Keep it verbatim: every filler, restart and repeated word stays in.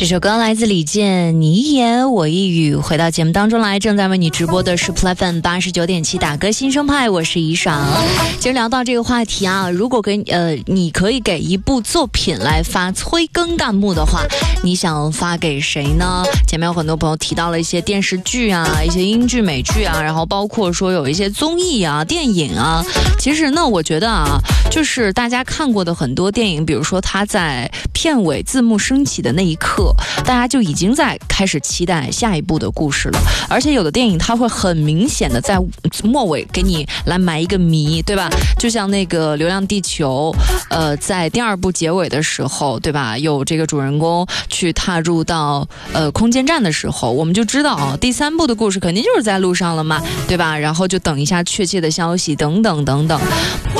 这首歌来自李健，你一言我一语。回到节目当中来，正在为你直播的是 Play F M 八十九点七打歌新生派，我是怡爽。其实聊到这个话题啊，如果给呃你可以给一部作品来发催更弹幕的话，你想发给谁呢？前面有很多朋友提到了一些电视剧啊，一些英剧美剧啊，然后包括说有一些综艺啊、电影啊。其实呢，我觉得啊，就是大家看过的很多电影，比如说它在片尾字幕升起的那一刻，大家就已经在开始期待下一部的故事了。而且有的电影它会很明显的在末尾给你来埋一个谜，对吧？就像那个《流浪地球》，呃，在第二部结尾的时候，对吧？有这个主人公去踏入到呃空间站的时候，我们就知道啊，第三部的故事肯定就是在路上了嘛，对吧？然后就等一下确切的消息，等等等等。